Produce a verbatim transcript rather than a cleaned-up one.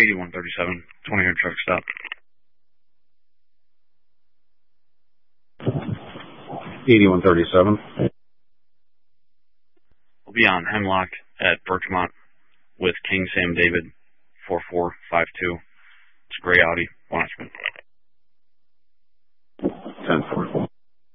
eighty-one thirty-seven, twenty hundred truck stop. eighty-one thirty-seven. We'll be on Hemlock at Berkmont with King Sam David, four four five two. It's a gray Audi, one occupant. ten four.